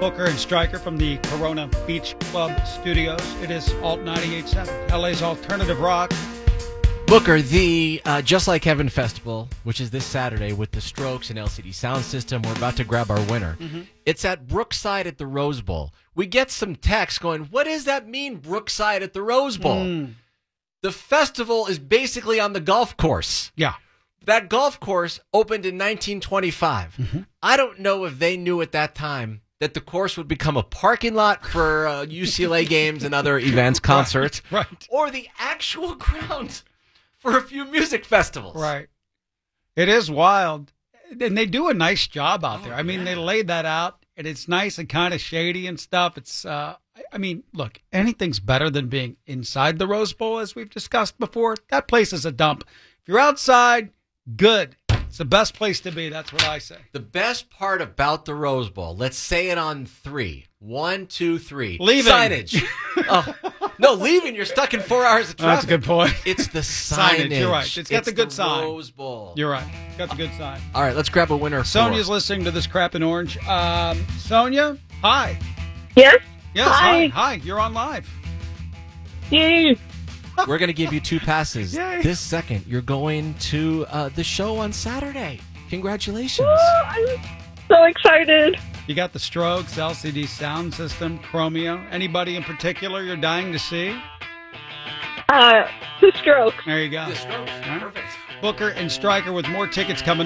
Booker and Stryker from the Corona Beach Club studios. It is Alt 98.7, LA's alternative rock. Booker, the Just Like Heaven Festival, which is this Saturday with the Strokes and LCD Sound System, we're about to grab our winner. Mm-hmm. It's at Brookside at the Rose Bowl. We get some text going, what does that mean, Brookside at the Rose Bowl? The festival is basically on the golf course. Yeah. That golf course opened in 1925. Mm-hmm. I don't know if they knew at that time that the course would become a parking lot for UCLA games and other events, concerts, right. Or the actual grounds for a few music festivals. Right. It is wild. And they do a nice job out there. I mean, they laid that out, and it's nice and kind of shady and stuff. It's, I mean, look, anything's better than being inside the Rose Bowl, as we've discussed before. That place is a dump. If you're outside, good. It's the best place to be. That's what I say. The best part about the Rose Bowl, let's say it on 3. 1, 2, 3. Leaving. Signage. No, leaving. You're stuck in 4 hours of traffic. That's a good point. It's the signage. You're right. It's got the good sign. Rose Bowl. You're right. Got the good sign. All right, let's grab a winner. Sonia's listening to this crap in orange. Sonia, hi. Yes? Yes, hi. You're on live. Yay. We're going to give you 2 passes. Yay. This second. You're going to the show on Saturday. Congratulations. Woo, I'm so excited. You got the Strokes, LCD Sound System, Chromeo. Anybody in particular you're dying to see? The Strokes. There you go. The Strokes. All right. Perfect. Booker and Stryker with more tickets coming